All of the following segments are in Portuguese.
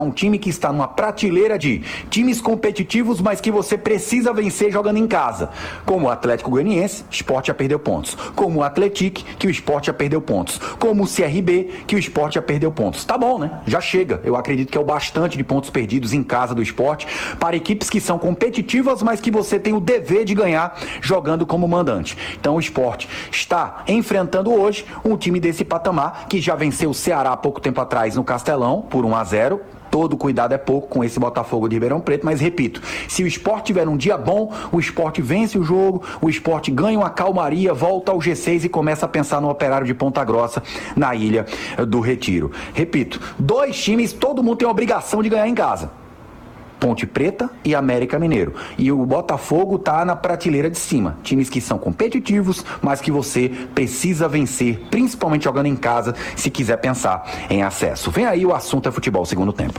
Um time que está numa prateleira de times competitivos, mas que você precisa vencer jogando em casa. Como o Atlético Goianiense, o Sport já perdeu pontos. Como o Atlético, que o Sport já perdeu pontos. Como o CRB, que o Sport já perdeu pontos. Tá bom, né? Já chega. Eu acredito que é o bastante de pontos perdidos em casa do Sport para equipes que são competitivas, mas que você tem o dever de ganhar jogando como mandante. Então o Sport está enfrentando hoje um time desse patamar que já venceu o Ceará há pouco tempo atrás no Castelão por 1-0. Todo cuidado é pouco com esse Botafogo de Ribeirão Preto, mas repito, se o Sport tiver um dia bom, o Sport vence o jogo, o Sport ganha uma calmaria, volta ao G6 e começa a pensar no Operário de Ponta Grossa, na Ilha do Retiro. Repito, 2 times, todo mundo tem a obrigação de ganhar em casa. Ponte Preta e América Mineiro. E o Botafogo tá na prateleira de cima. Times que são competitivos, mas que você precisa vencer, principalmente jogando em casa, se quiser pensar em acesso. Vem aí, o assunto é futebol segundo tempo.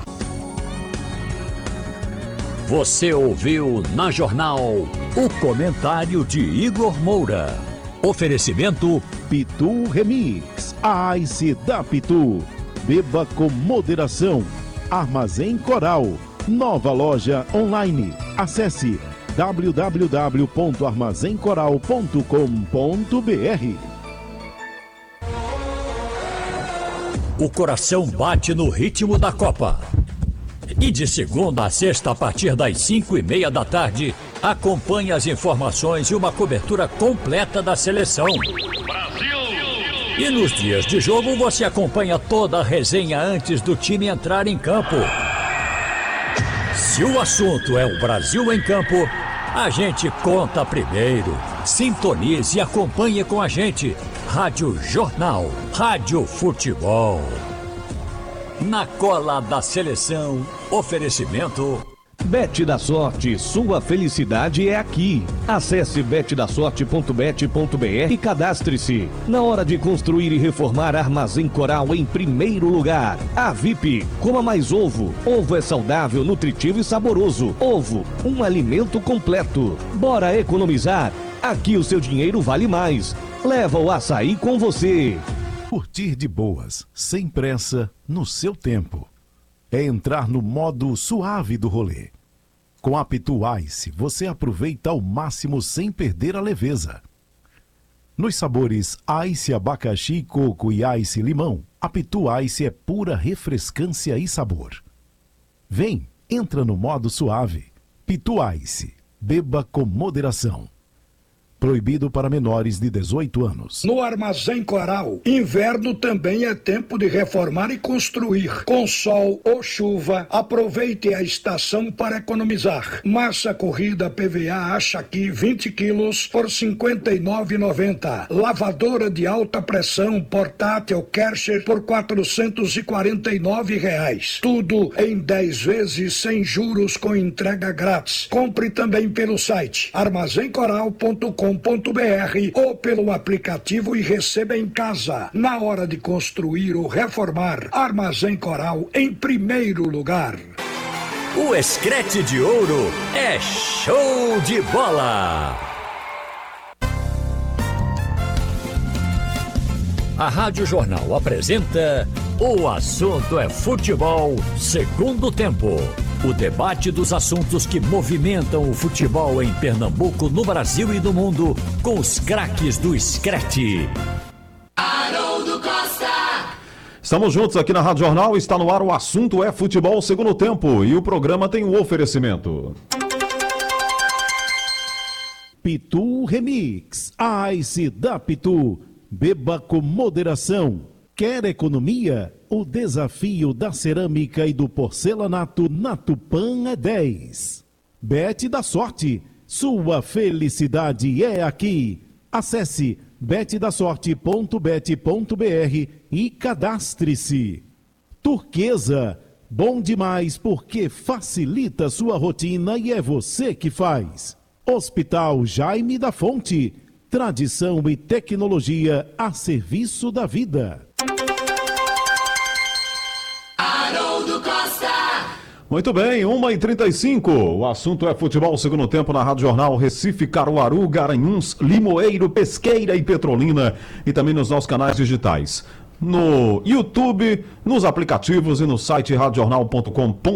Você ouviu na Jornal o comentário de Igor Moura. Oferecimento Pitu Remix. A Ice da Pitu. Beba com moderação. Armazém Coral. Nova loja online. Acesse www.armazencoral.com.br. O coração bate no ritmo da Copa. E de segunda a sexta, a partir das 5:30 da tarde, acompanhe as informações e uma cobertura completa da seleção. Brasil! E nos dias de jogo, você acompanha toda a resenha antes do time entrar em campo. Se o assunto é o Brasil em campo, a gente conta primeiro. Sintonize e acompanhe com a gente. Rádio Jornal, Rádio Futebol. Na cola da seleção, oferecimento... Bet da Sorte, sua felicidade é aqui. Acesse betdasorte.bet.br e cadastre-se. Na hora de construir e reformar, Armazém Coral em primeiro lugar. A VIP, coma mais ovo. Ovo é saudável, nutritivo e saboroso. Ovo, um alimento completo. Bora economizar? Aqui o seu dinheiro vale mais. Leva o açaí com você. Curtir de boas, sem pressa, no seu tempo. É entrar no modo suave do rolê. Com a Pitu Ice, você aproveita ao máximo sem perder a leveza. Nos sabores Ice Abacaxi, Coco e Ice Limão, a Pitu Ice é pura refrescância e sabor. Vem, entra no modo suave. Pitu Ice, beba com moderação. Proibido para menores de 18 anos. No Armazém Coral, inverno também é tempo de reformar e construir. Com sol ou chuva, aproveite a estação para economizar. Massa corrida PVA Achaqui 20 quilos por R$ 59,90. Lavadora de alta pressão portátil Kärcher por R$ 449. Tudo em 10 vezes sem juros com entrega grátis. Compre também pelo site armazencoral.com.br ou pelo aplicativo e receba em casa. Na hora de construir ou reformar, Armazém Coral em primeiro lugar. O Escrete de Ouro é show de bola! A Rádio Jornal apresenta O Assunto é Futebol, segundo tempo. O debate dos assuntos que movimentam o futebol em Pernambuco, no Brasil e no mundo, com os craques do Screte. Haroldo Costa. Estamos juntos aqui na Rádio Jornal, está no ar o Assunto é Futebol, segundo tempo, e o programa tem um oferecimento. Pitu Remix, a Ice da Pitu, beba com moderação. Quer economia? O desafio da cerâmica e do porcelanato na Tupã é 10. Bet da Sorte, sua felicidade é aqui. Acesse betdasorte.bet.br e cadastre-se. Turquesa, bom demais porque facilita sua rotina e é você que faz. Hospital Jaime da Fonte, tradição e tecnologia a serviço da vida. Haroldo Costa. Muito bem, 1h35. O assunto é futebol, segundo tempo na Rádio Jornal Recife, Caruaru, Garanhuns, Limoeiro, Pesqueira e Petrolina e também nos nossos canais digitais. no YouTube, nos aplicativos e no site radiojornal.com.br.